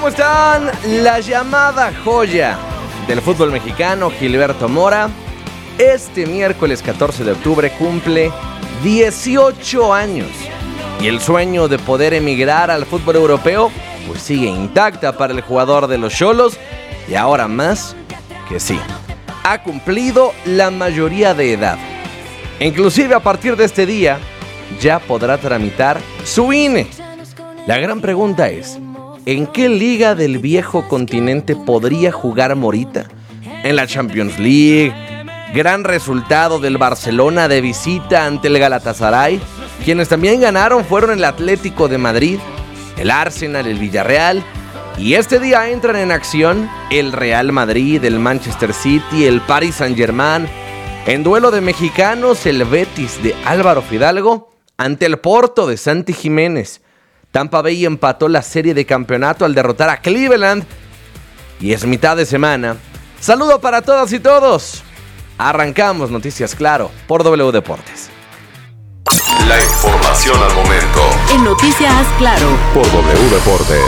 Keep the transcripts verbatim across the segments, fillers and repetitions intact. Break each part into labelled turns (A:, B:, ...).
A: ¿Cómo están? La llamada joya del fútbol mexicano, Gilberto Mora, este miércoles catorce de octubre cumple dieciocho años. Y el sueño de poder emigrar al fútbol europeo pues sigue intacta para el jugador de los Xolos. Y ahora más que sí, ha cumplido la mayoría de edad. Inclusive a partir de este día ya podrá tramitar su I N E. La gran pregunta es, ¿en qué liga del viejo continente podría jugar Morita? ¿En la Champions League? Gran resultado del Barcelona de visita ante el Galatasaray. Quienes también ganaron fueron el Atlético de Madrid, el Arsenal, el Villarreal. Y este día entran en acción el Real Madrid, el Manchester City, el Paris Saint-Germain. En duelo de mexicanos, el Betis de Álvaro Fidalgo ante el Porto de Santi Jiménez. Tampa Bay empató la serie de campeonato al derrotar a Cleveland. Y es mitad de semana. Saludo para todas y todos. Arrancamos Noticias Claro por W Deportes.
B: La información al momento
C: en Noticias Claro
B: por W Deportes.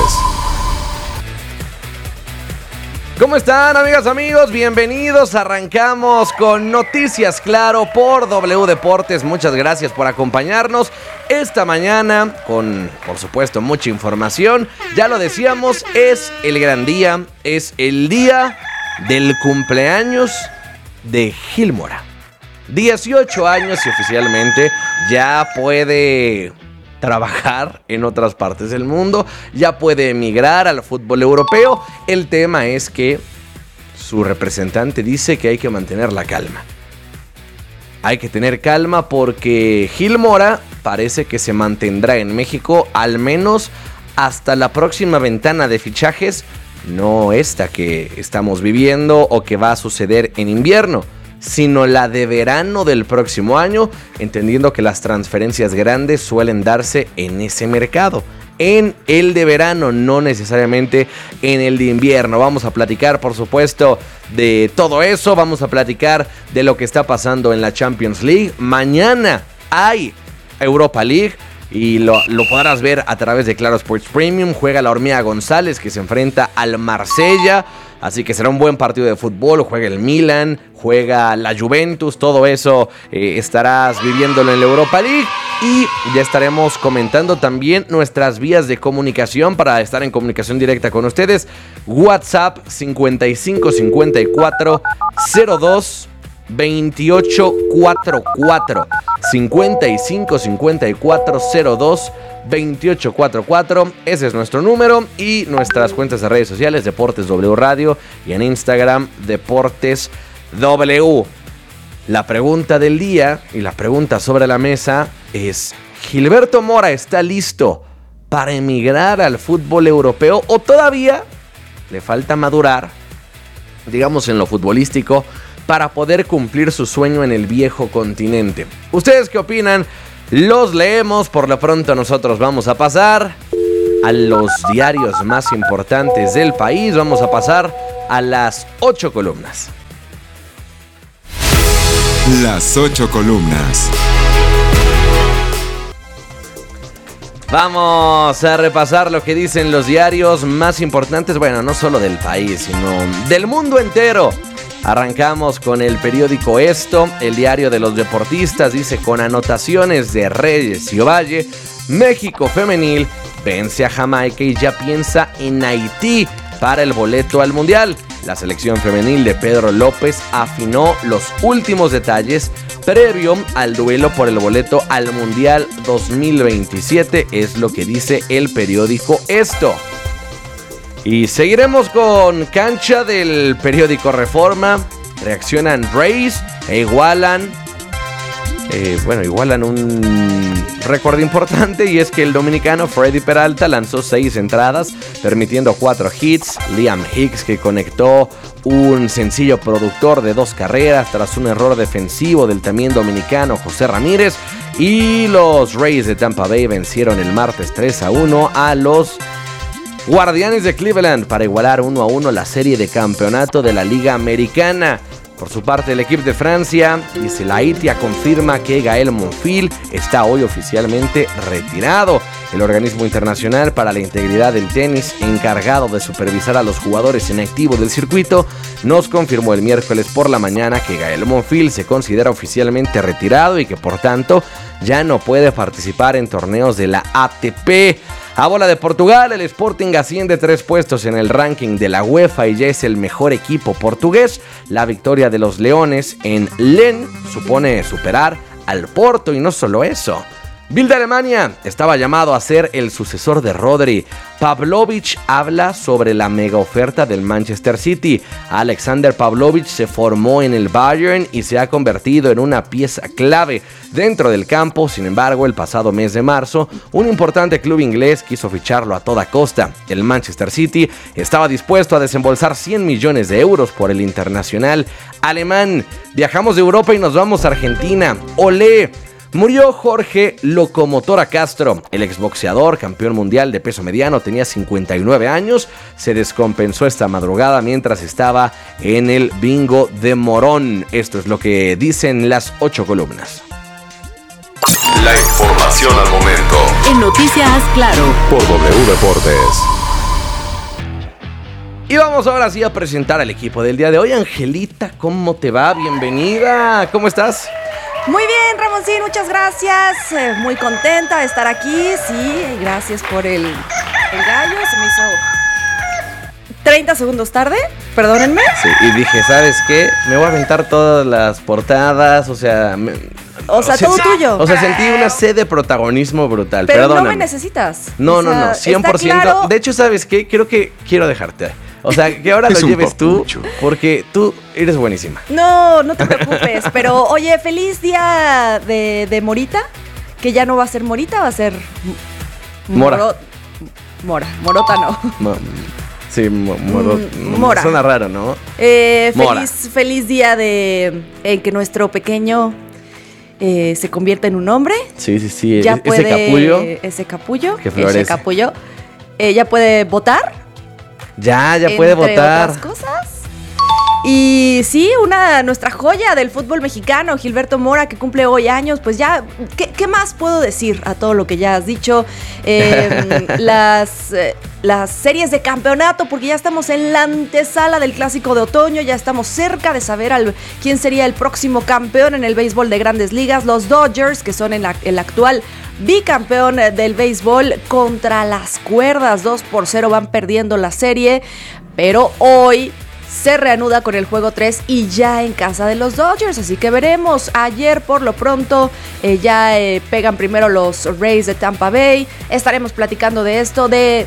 A: ¿Cómo están, amigas, amigos? Bienvenidos. Arrancamos con Noticias Claro por W Deportes. Muchas gracias por acompañarnos esta mañana con, por supuesto, mucha información. Ya lo decíamos, es el gran día, es el día del cumpleaños de Gil Mora. dieciocho años y oficialmente ya puede trabajar en otras partes del mundo, ya puede emigrar al fútbol europeo. El tema es que su representante dice que hay que mantener la calma. Hay que tener calma porque Gil Mora parece que se mantendrá en México al menos hasta la próxima ventana de fichajes, no esta que estamos viviendo o que va a suceder en invierno, sino la de verano del próximo año, entendiendo que las transferencias grandes suelen darse en ese mercado, en el de verano, no necesariamente en el de invierno. Vamos a platicar, por supuesto, de todo eso, vamos a platicar de lo que está pasando en la Champions League. Mañana hay Europa League y lo, lo podrás ver a través de Claro Sports Premium. Juega la Hormiga González, que se enfrenta al Marsella. Así que será un buen partido de fútbol. Juega el Milan, juega la Juventus, todo eso eh, estarás viviéndolo en la Europa League. Y ya estaremos comentando también nuestras vías de comunicación para estar en comunicación directa con ustedes. WhatsApp cincuenta y cinco cincuenta y cuatro cero dos veintiocho cuarenta y cuatro. cincuenta y cinco cincuenta y cuatro cero dos veintiocho cuarenta y cuatro. Ese es nuestro número. Y nuestras cuentas de redes sociales: Deportes W Radio, y en Instagram Deportes W. La pregunta del día y la pregunta sobre la mesa es: ¿Gilberto Mora está listo para emigrar al fútbol europeo o todavía le falta madurar, digamos, en lo futbolístico, para poder cumplir su sueño en el viejo continente? ¿Ustedes qué opinan? Los leemos. Por lo pronto nosotros vamos a pasar a los diarios más importantes del país. Vamos a pasar a las ocho columnas.
B: Las ocho columnas.
A: Vamos a repasar lo que dicen los diarios más importantes, bueno, no solo del país, sino del mundo entero. Arrancamos con el periódico Esto, el diario de los deportistas. Dice: con anotaciones de Reyes y Ovalle, México femenil vence a Jamaica y ya piensa en Haití para el boleto al Mundial. La selección femenil de Pedro López afinó los últimos detalles previo al duelo por el boleto al Mundial dos mil veintisiete, es lo que dice el periódico Esto. Y seguiremos con cancha del periódico Reforma. Reaccionan Rays e igualan, eh, bueno, igualan un récord importante, y es que el dominicano Freddy Peralta lanzó seis entradas, permitiendo cuatro hits. Liam Hicks, que conectó un sencillo productor de dos carreras tras un error defensivo del también dominicano José Ramírez. Y los Rays de Tampa Bay vencieron el martes tres a uno a los Guardianes de Cleveland para igualar uno a uno la serie de campeonato de la Liga Americana. Por su parte, el equipo de Francia, dice la I T I A, confirma que Gael Monfils está hoy oficialmente retirado. El organismo internacional para la integridad del tenis, encargado de supervisar a los jugadores en activo del circuito, nos confirmó el miércoles por la mañana que Gael Monfils se considera oficialmente retirado y que por tanto ya no puede participar en torneos de la A T P. A bola de Portugal, el Sporting asciende tres puestos en el ranking de la UEFA y ya es el mejor equipo portugués. La victoria de los Leones en Lens supone superar al Porto y no solo eso. Bill de Alemania estaba llamado a ser el sucesor de Rodri. Pavlovic habla sobre la mega oferta del Manchester City. Alexander Pavlovic se formó en el Bayern y se ha convertido en una pieza clave dentro del campo. Sin embargo, el pasado mes de marzo, un importante club inglés quiso ficharlo a toda costa. El Manchester City estaba dispuesto a desembolsar cien millones de euros por el internacional alemán. Viajamos de Europa y nos vamos a Argentina. ¡Olé! Murió Jorge Locomotora Castro, el exboxeador campeón mundial de peso mediano, tenía cincuenta y nueve años, se descompensó esta madrugada mientras estaba en el bingo de Morón. Esto es lo que dicen las ocho columnas.
B: La información al momento.
C: En Noticias Claro.
B: Por W Deportes.
A: Y vamos ahora sí a presentar al equipo del día de hoy. Angelita, ¿cómo te va? Bienvenida, ¿cómo estás?
D: Muy bien, Ramoncín, muchas gracias. Eh, muy contenta de estar aquí. Sí, gracias por el, el gallo. Se me hizo treinta segundos tarde, perdónenme.
A: Sí, y dije, ¿sabes qué? Me voy a aventar todas las portadas, o sea... Me,
D: o sea, o todo
A: sea,
D: tuyo.
A: O sea, sentí una sed de protagonismo brutal,
D: pero
A: perdóname.
D: no me necesitas.
A: No,
D: o sea,
A: no, no, cien por ciento.
D: Claro.
A: De hecho, ¿sabes qué? Creo que quiero dejarte. O sea, que ahora lo lleves papucho. Tú, porque tú eres buenísima.
D: No, no te preocupes. Pero, oye, feliz día de, de Morita. Que ya no va a ser Morita, va a ser...
A: Mora.
D: Moro, Mora. Morota no.
A: Mo, sí, mo, moro,
D: mm, Mora.
A: Suena raro, ¿no?
D: Eh,
A: Mora.
D: Feliz, feliz día de en que nuestro pequeño eh, se convierta en un hombre.
A: Sí, sí, sí.
D: Ya
A: ese
D: puede,
A: capullo.
D: Ese capullo.
A: Que florece.
D: Ese capullo. Eh, ya puede votar.
A: Ya, ya puede
D: entre
A: votar.
D: Otras cosas. Y sí, una nuestra joya del fútbol mexicano, Gilberto Mora, que cumple hoy años. Pues ya, ¿qué, qué más puedo decir a todo lo que ya has dicho? Eh, las, eh, las series de campeonato, porque ya estamos en la antesala del clásico de otoño, ya estamos cerca de saber al, quién sería el próximo campeón en el béisbol de Grandes Ligas. Los Dodgers, que son en la, el actual bicampeón del béisbol, contra las cuerdas, dos por cero van perdiendo la serie, pero hoy se reanuda con el juego tres y ya en casa de los Dodgers, así que veremos. Ayer por lo pronto eh, ya eh, pegan primero los Rays de Tampa Bay. Estaremos platicando de esto, de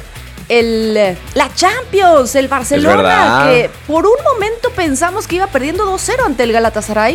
D: el, la Champions, el Barcelona, que por un momento pensamos que iba perdiendo dos cero ante el Galatasaray.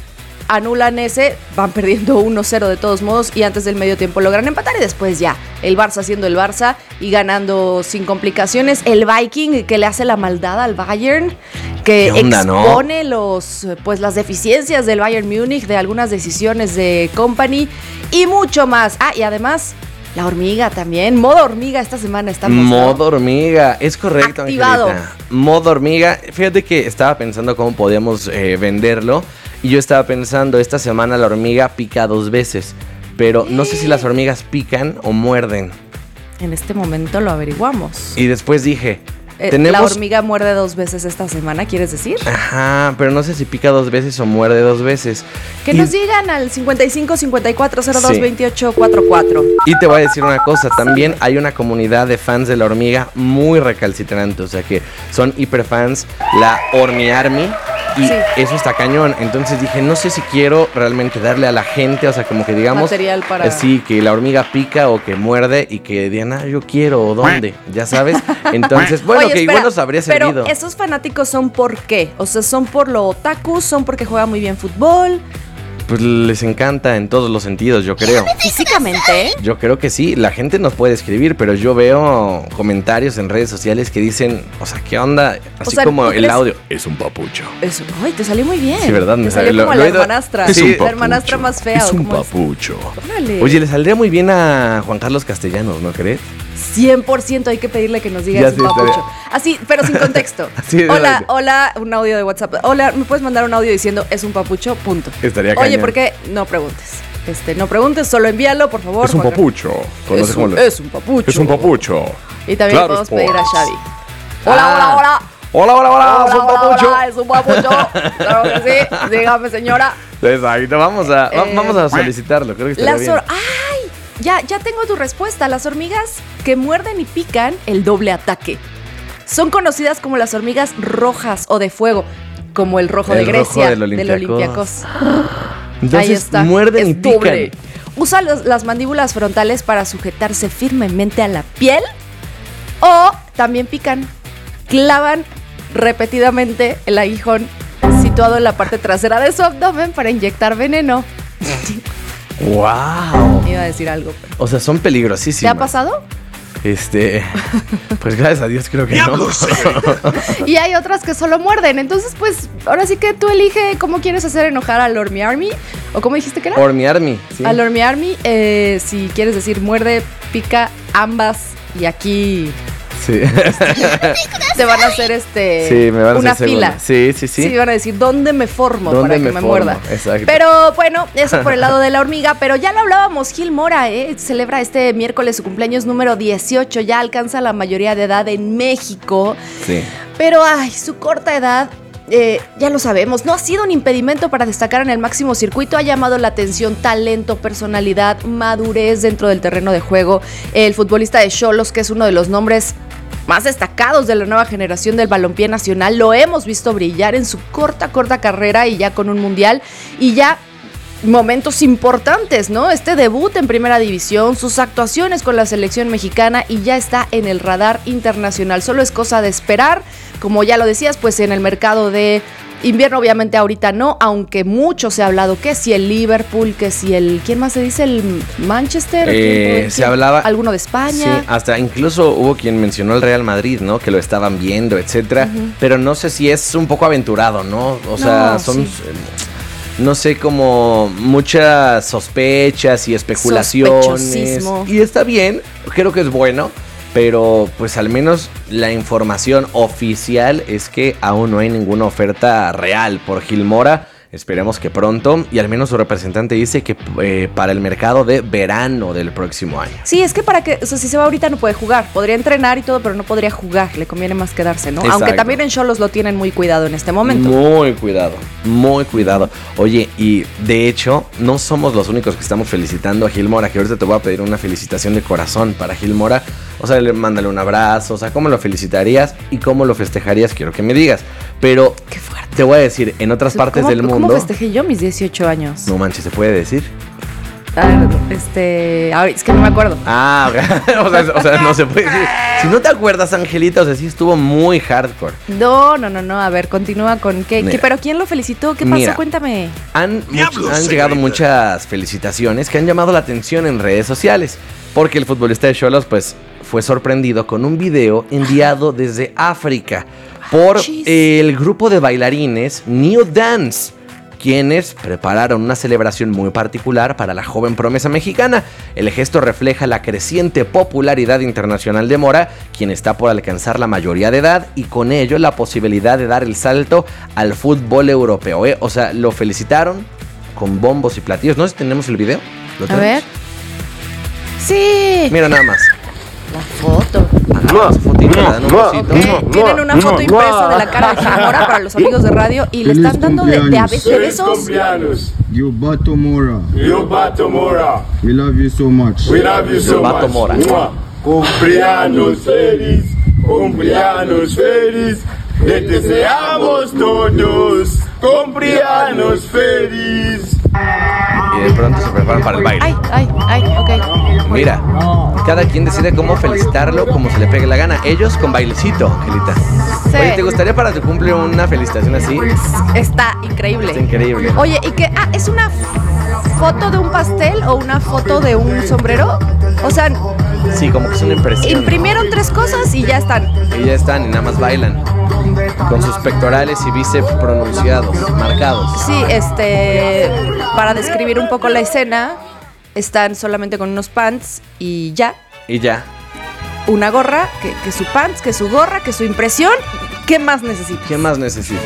D: Anulan ese, van perdiendo uno cero de todos modos y antes del medio tiempo logran empatar y después ya el Barça siendo el Barça y ganando sin complicaciones. El Viking que le hace la maldad al Bayern, que onda, expone ¿no? los, pues, las deficiencias del Bayern Múnich, de algunas decisiones de Company y mucho más. Ah, y además la hormiga también, modo hormiga esta semana estamos.
A: Modo ¿no? hormiga, es correcto,
D: activado.
A: Angelita. Modo hormiga, fíjate que estaba pensando cómo podíamos eh, venderlo. Y yo estaba pensando, esta semana la hormiga pica dos veces, pero no sé si las hormigas pican o muerden.
D: En este momento lo averiguamos.
A: Y después dije,
D: eh,
A: tenemos...
D: La hormiga muerde dos veces esta semana, ¿quieres decir?
A: Ajá, pero no sé si pica dos veces o muerde dos veces.
D: Que
A: y...
D: nos digan al cincuenta y cinco cincuenta y cuatro cero dos veintiocho cuarenta y cuatro.
A: Y te voy a decir una cosa, también hay una comunidad de fans de la hormiga muy recalcitrante, o sea que son hiperfans, la Hormi Army. Y sí. Eso está cañón. Entonces dije, no sé si quiero realmente darle a la gente, o sea, como que digamos...
D: Material para...
A: Eh, sí, que la hormiga pica o que muerde y que digan, ah, yo quiero, o dónde, ya sabes. Entonces, bueno, Oye, que espera, igual nos habría
D: pero
A: servido.
D: Pero esos fanáticos son por qué? O sea, ¿son por lo otaku? ¿Son porque juega muy bien fútbol?
A: Pues les encanta en todos los sentidos, yo creo.
D: ¿Físicamente?
A: Yo creo que sí. La gente nos puede escribir, pero yo veo comentarios en redes sociales que dicen, o sea, ¿qué onda? Así o sea, como el audio.
B: Es un papucho.
D: Es, ay, te salió muy bien.
A: Sí, ¿verdad? Me
D: te salió
A: lo,
D: como
A: lo
D: la
A: ido...
D: hermanastra.
A: Es
D: sí, la hermanastra más fea.
B: Es un papucho.
D: Es?
A: Oye, le saldría muy bien a Juan Carlos Castellanos, ¿no crees?
D: cien por ciento hay que pedirle que nos diga
A: Ya
D: es un
A: sí,
D: papucho.
A: estaría.
D: Así, pero sin contexto.
A: Así de
D: hola,
A: verdad.
D: hola, un audio de WhatsApp. Hola, ¿me puedes mandar un audio diciendo es un papucho? Punto.
A: Estaría
D: Oye,
A: cañón.
D: ¿por qué? No preguntes. Este, no preguntes, solo envíalo, por favor.
A: Es un
D: Juan
A: papucho.
D: Carlos. Es, un, es un papucho.
A: Es un papucho.
D: Y también
A: Claro,
D: podemos
A: Sports.
D: pedir a Xavi.
A: Ah.
D: Hola, hola, hola.
A: Hola, hola, hola, es un
D: hola,
A: papucho.
D: hola, es un papucho. Claro que sí. Dígame, señora.
A: Exacto, vamos a, va-
D: Eh,
A: vamos a solicitarlo, creo que estaría
D: Las
A: bien.
D: hor- ¡Ay! Ya, ya tengo tu respuesta. Las hormigas que muerden y pican el doble ataque. Son conocidas como las hormigas rojas o de fuego, como el rojo
A: El
D: de Grecia,
A: rojo del
D: Olympiacos.
A: Entonces,
D: Ahí está.
A: muerden
D: Es
A: y pican.
D: doble. Usa los- las mandíbulas frontales para sujetarse firmemente a la piel o también pican. Clavan repetidamente el aguijón situado en la parte trasera de su abdomen para inyectar veneno.
A: ¡Wow!
D: Iba a decir algo, pero...
A: O sea, son
D: ¿Te
A: peligrosísimas.
D: ha pasado?
A: Este. Pues gracias a Dios creo que no.
D: Y hay otras que solo muerden. Entonces, pues, ahora sí que tú elige cómo quieres hacer enojar al Ormi Army. ¿O cómo dijiste que era?
A: Ormi Army. Sí.
D: Al Ormi Army, eh, si quieres decir muerde, pica, ambas. Y aquí
A: Sí.
D: te van a hacer este
A: Sí, me van a
D: una
A: hacer segunda.
D: fila.
A: Sí, sí, sí.
D: Sí, van a decir, ¿dónde me formo
A: ¿Dónde
D: para que
A: me
D: me,
A: formo?
D: muerda?
A: Exacto.
D: Pero bueno, eso por el lado de la hormiga. Pero ya lo hablábamos, Gil Mora, ¿eh? Celebra este miércoles su cumpleaños número dieciocho. Ya alcanza la mayoría de edad en México.
A: Sí.
D: Pero, ay, su corta edad, eh, ya lo sabemos, no ha sido un impedimento para destacar en el máximo circuito. Ha llamado la atención talento, personalidad, madurez dentro del terreno de juego. El futbolista de Xolos, que es uno de los nombres más destacados de la nueva generación del balompié nacional, lo hemos visto brillar en su corta, corta carrera y ya con un mundial y ya momentos importantes, ¿no? Este debut en primera división, sus actuaciones con la selección mexicana y ya está en el radar internacional. Solo es cosa de esperar, como ya lo decías, pues en el mercado de invierno obviamente ahorita no, aunque mucho se ha hablado que si el Liverpool, que si el, ¿quién más se dice? El Manchester.
A: Eh,
D: ¿Quién?
A: se hablaba.
D: Alguno de
A: Sí,
D: España.
A: hasta incluso hubo quien mencionó el Real Madrid, ¿no? Que lo estaban viendo, etcétera.
D: Ujú.
A: Pero no sé si es un poco aventurado, ¿no? O sea,
D: No,
A: son.
D: sí.
A: No sé, como muchas sospechas y especulaciones.
D: Sospechosismo.
A: Y está bien, creo que es bueno. Pero pues al menos la información oficial es que aún no hay ninguna oferta real por Gil Mora. Esperemos que pronto. Y al menos su representante dice que eh, para el mercado de verano del próximo año.
D: Sí, es que para que, o sea, si se va ahorita no puede jugar. Podría entrenar y todo, pero no podría jugar. Le conviene más quedarse, ¿no?
A: Exacto.
D: Aunque también en Xolos lo tienen muy cuidado en este momento.
A: Muy cuidado, muy cuidado. Oye, y de hecho, no somos los únicos que estamos felicitando a Gil Mora, que ahorita te voy a pedir una felicitación de corazón para Gil Mora. O sea, le- mándale un abrazo, o sea, ¿cómo lo felicitarías y cómo lo festejarías? Quiero que me digas. Pero
D: Qué fuerte.
A: te voy a decir, en otras partes
D: ¿Cómo-
A: del mundo...
D: ¿Cómo festejé yo mis dieciocho años?
A: No manches, ¿se puede decir?
D: Ah, este, a ver, es que no me acuerdo.
A: Ah, o sea, o sea, no se puede decir. Si no te acuerdas, Angelita, o sea, sí estuvo muy hardcore.
D: No, no, no, no. A ver, continúa con qué.
A: Mira.
D: qué- ¿Pero quién lo felicitó? ¿Qué pasó?
A: Mira.
D: Cuéntame.
A: Han, much- han llegado muchas felicitaciones que han llamado la atención en redes sociales, porque el futbolista de Xolos pues fue sorprendido con un video enviado desde África por
D: Chis.
A: el grupo de bailarines New Dance, quienes prepararon una celebración muy particular para la joven promesa mexicana. El gesto refleja la creciente popularidad internacional de Mora, quien está por alcanzar la mayoría de edad y con ello la posibilidad de dar el salto al fútbol europeo, ¿eh? O sea, lo felicitaron con bombos y platillos. No sé si tenemos el video. ¿Lo
D: A
A: tenemos?
D: ver. Sí.
A: Mira nada más.
D: La foto.
A: Agarran su fotito, le dan un besito.
D: Ok, tienen una foto impresa de la cara de Gil Mora para los amigos de radio y le están dando de, de, a veces de
E: Feliz
D: besos.
E: cumpleaños.
F: Yo Bato Mora,
E: Yo Bato Mora.
F: we love you so much.
E: We love you so
A: Yo Bato
E: much.
A: Mora.
E: Mua. Cumpleaños feliz. Cumpleaños feliz. Le deseamos todos. Cumpleaños feliz.
A: Y de pronto se preparan para el baile.
D: Ay, ay, ay, ok.
A: Mira, cada quien decide cómo felicitarlo como se le pegue la gana. Ellos con bailecito, Angelita.
D: Sí.
A: Oye, ¿te gustaría para tu cumple una felicitación así?
D: Está increíble.
A: Está increíble.
D: Oye, ¿y qué? Ah, ¿es una foto de un pastel o una foto de un sombrero? O sea,
A: Sí, como que es una impresión.
D: imprimieron tres cosas y ya están.
A: Y ya están y nada más bailan. Con sus pectorales y bíceps pronunciados, marcados.
D: Sí, este, para describir un poco la escena, están solamente con unos pants y ya.
A: Y ya.
D: una gorra, que, que su pants, que su gorra, que su impresión. ¿Qué más necesitas?
A: ¿Qué más necesitas?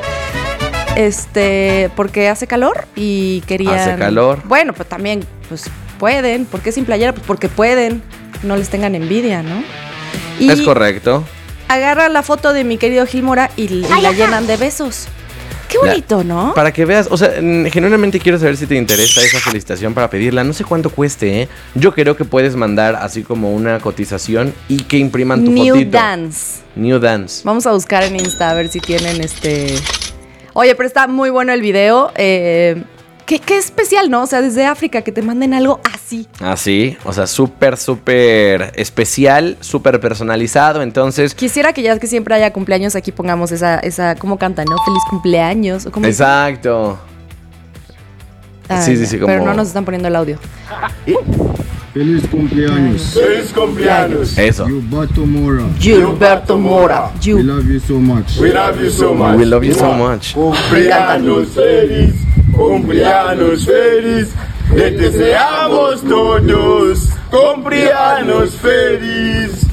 D: Este, porque hace calor y querían...
A: Hace calor.
D: Bueno, pues también, pues pueden. ¿Por qué sin playera? Pues porque pueden. No les tengan envidia, ¿no? Y
A: Es correcto.
D: agarra la foto de mi querido Gil Mora y, y la llenan de besos. Qué bonito, ¿no?
A: Para que veas, o sea, mm, genuinamente quiero saber si te interesa esa felicitación para pedirla. No sé cuánto cueste, ¿eh? Yo creo que puedes mandar así como una cotización y que impriman tu
D: New
A: fotito.
D: Dance.
A: New Dance.
D: Vamos a buscar en Insta a ver si tienen este... Oye, pero está muy bueno el video. Eh, qué, qué especial, ¿no? O sea, desde África que te manden algo así.
A: Así, o sea, súper, súper especial, súper personalizado. Entonces,
D: Quisiera que ya que siempre haya cumpleaños aquí pongamos esa, esa ¿cómo cantan, no? Feliz cumpleaños. ¿O cómo
A: exacto.
D: Ah,
A: Sí, sí,
D: ya,
A: sí, como-
D: Pero no nos están poniendo el audio.
F: Feliz cumpleaños.
E: Feliz cumpleaños.
A: Eso.
F: Gilberto Mora.
D: Gilberto Mora.
F: We
D: You.
F: love you so much.
E: We love you so much.
A: We love you so much.
E: Cumpleaños feliz, cumpleaños feliz. Le deseamos todos. Cumpleaños feliz.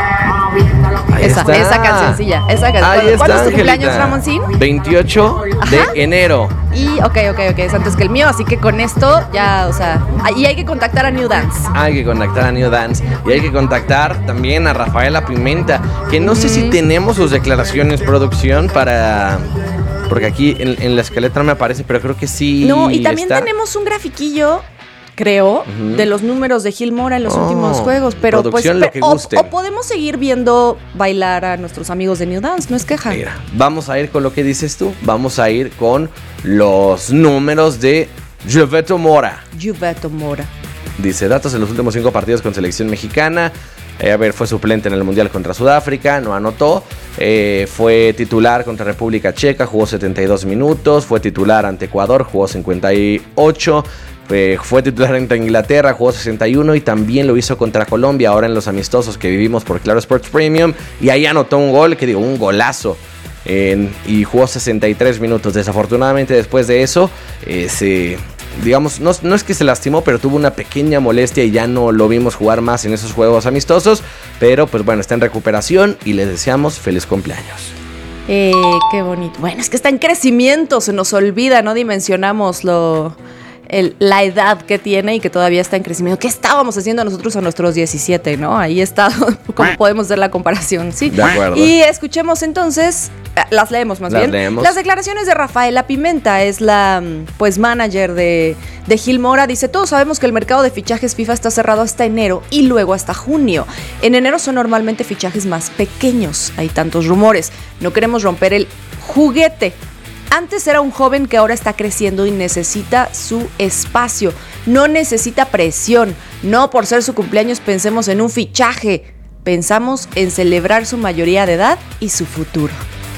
A: Ahí
D: Esa,
A: está.
D: esa cancioncilla. Esa canción.
A: Ahí está,
D: ¿Cuándo es tu
A: Angelita.
D: cumpleaños, Ramoncín?
A: veintiocho de
D: Ajá.
A: enero.
D: Y, ok, ok, ok, es antes que el mío, así que con esto ya, o sea, y hay que contactar a New Dance.
A: Hay que contactar a New Dance y hay que contactar también a Rafaela Pimenta, que no sé si tenemos sus declaraciones, producción, para... Porque aquí en, en la escaleta no me aparece, pero creo que sí.
D: No, y también
A: está.
D: tenemos un grafiquillo, creo,
A: Ujú.
D: de los números de Gil Mora en los
A: Oh,
D: últimos juegos, pero pues
A: producción, lo que
D: pe- o,
A: gusten.
D: o podemos seguir viendo bailar a nuestros amigos de New Dance, no es queja.
A: Mira, vamos a ir con lo que dices tú. Vamos a ir con los números de Gilberto Mora.
D: Gilberto Mora.
A: Dice, datos en los últimos cinco partidos con selección mexicana. Eh, a ver, fue suplente en el Mundial contra Sudáfrica, no anotó. Eh, fue titular contra República Checa, jugó setenta y dos minutos. Fue titular ante Ecuador, jugó cincuenta y ocho. Eh, fue titular ante Inglaterra, jugó sesenta y uno. Y también lo hizo contra Colombia, ahora en los amistosos que vivimos por Claro Sports Premium. Y ahí anotó un gol, que digo, un golazo. En- y jugó sesenta y tres minutos. Desafortunadamente después de eso, eh, se... Digamos, no, no es que se lastimó, pero tuvo una pequeña molestia y ya no lo vimos jugar más en esos juegos amistosos. Pero pues bueno, está en recuperación y les deseamos feliz cumpleaños.
D: Eh, qué bonito. Bueno, es que está en crecimiento, se nos olvida, no dimensionamos lo, el- la edad que tiene y que todavía está en crecimiento. ¿Qué estábamos haciendo nosotros a nuestros diecisiete, no? Ahí está, como podemos ver la comparación, ¿sí?
A: De acuerdo.
D: Y escuchemos entonces, eh, las leemos más
A: Las
D: bien.
A: leemos.
D: Las declaraciones de Rafaela Pimenta, es la, mm, pues, manager de, de Gil Mora. Dice, todos sabemos que el mercado de fichajes FIFA está cerrado hasta enero y luego hasta junio. En enero son normalmente fichajes más pequeños. Hay tantos rumores. No queremos romper el juguete. Antes era un joven que ahora está creciendo y necesita su espacio. No necesita presión. No por ser su cumpleaños pensemos en un fichaje. Pensamos en celebrar su mayoría de edad y su futuro.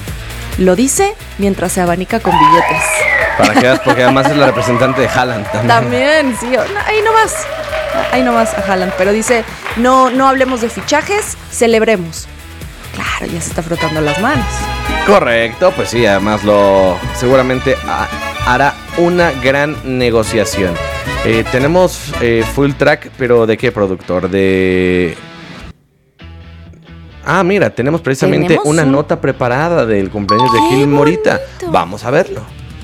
D: Lo dice mientras se abanica con billetes.
A: Para que veas, porque además es la representante de Haaland también.
D: También, sí. no, ahí no vas. Ahí no vas a Haaland. Pero dice, no, no hablemos de fichajes, celebremos. Claro, ya se está frotando las manos.
A: Correcto, pues sí, además lo seguramente ha- hará una gran negociación. Eh, tenemos eh, full track, pero ¿de qué productor? De... Ah, mira, tenemos precisamente
D: Tenemos
A: una
D: un-
A: nota preparada del cumpleaños de
D: ¡Qué
A: Gil Morita.
D: bonito!
A: Vamos a verlo.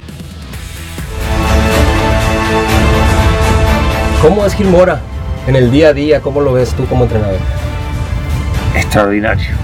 G: ¿Cómo es Gil Mora en el día a día? ¿Cómo lo ves tú como entrenador?
H: Extraordinario.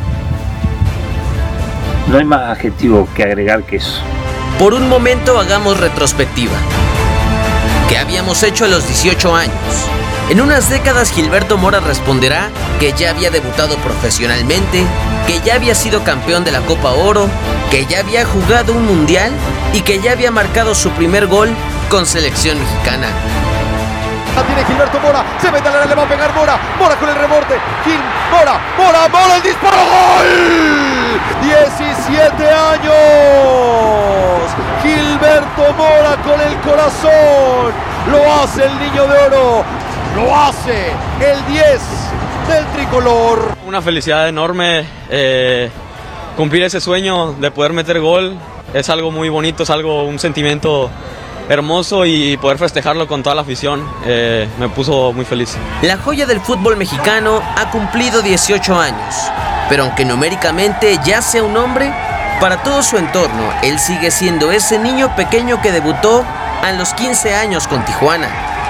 H: No hay más adjetivo que agregar que eso.
I: Por un momento hagamos retrospectiva. ¿Qué habíamos hecho a los dieciocho años? En unas décadas Gilberto Mora responderá que ya había debutado profesionalmente, que ya había sido campeón de la Copa Oro, que ya había jugado un mundial y que ya había marcado su primer gol con selección mexicana.
J: La tiene Gilberto Mora, se mete al área, le va a pegar Mora, Mora con el rebote, Gil, Mora, Mora, Mora, el disparo, ¡gol! diecisiete años, Gilberto Mora con el corazón, lo hace el niño de oro, lo hace el diez del tricolor.
K: Una felicidad enorme, eh, cumplir ese sueño de poder meter gol, es algo muy bonito, es algo, un sentimiento hermoso y poder festejarlo con toda la afición eh, me puso muy feliz.
I: La joya del fútbol mexicano ha cumplido dieciocho años, pero aunque numéricamente ya sea un hombre, para todo su entorno, él sigue siendo ese niño pequeño que debutó a los quince años con Tijuana.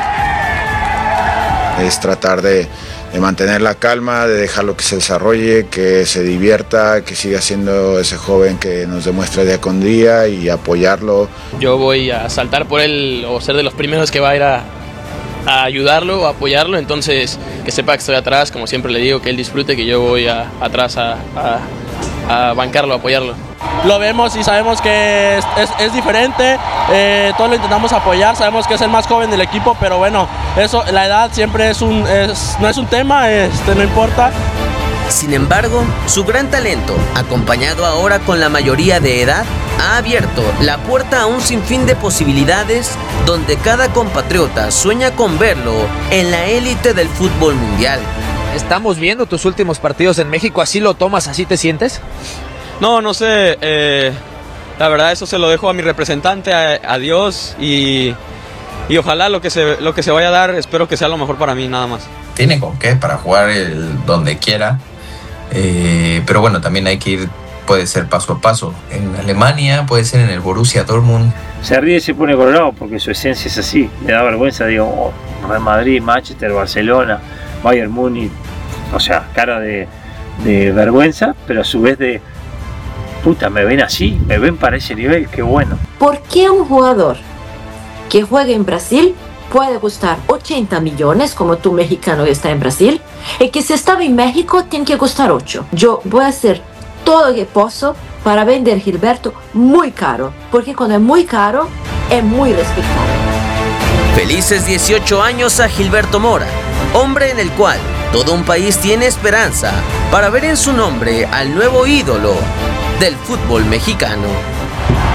L: Es tratar de, de mantener la calma, de dejarlo que se desarrolle, que se divierta, que siga siendo ese joven que nos demuestra día con día y apoyarlo.
M: Yo voy a saltar por él o ser de los primeros que va a ir a, a ayudarlo, a apoyarlo, entonces que sepa que estoy atrás, como siempre le digo, que él disfrute, que yo voy a, atrás a, a, a bancarlo, a apoyarlo.
N: Lo vemos y sabemos que es, es, es diferente, eh, todos lo intentamos apoyar, sabemos que es el más joven del equipo, pero bueno, eso, la edad siempre es un, es, no es un tema, este, no importa.
I: Sin embargo, su gran talento, acompañado ahora con la mayoría de edad, ha abierto la puerta a un sinfín de posibilidades donde cada compatriota sueña con verlo en la élite del fútbol mundial.
O: Estamos viendo tus últimos partidos en México, ¿así lo tomas, así te sientes?
K: No, no sé, eh, la verdad eso se lo dejo a mi representante, a, a Dios y, y ojalá lo que, se, lo que se vaya a dar, espero que sea lo mejor para mí, nada más.
P: Tiene con qué para jugar el, donde quiera, eh, pero bueno, también hay que ir, puede ser paso a paso. En Alemania, puede ser en el Borussia Dortmund.
H: Se ríe y se pone colorado porque su esencia es así, le da vergüenza, digo, oh, Real Madrid, Manchester, Barcelona, Bayern Múnich, o sea, cara de, de vergüenza, pero a su vez de puta, me ven así, me ven para ese nivel, qué bueno.
Q: ¿Por qué un jugador que juega en Brasil puede costar ochenta millones, como tú mexicano que está en Brasil, y que si estaba en México tiene que costar ocho? Yo voy a hacer todo lo que puedo para vender Gilberto muy caro, porque cuando es muy caro, es muy respetado.
I: Felices dieciocho años a Gilberto Mora, hombre en el cual todo un país tiene esperanza para ver en su nombre al nuevo ídolo del fútbol mexicano.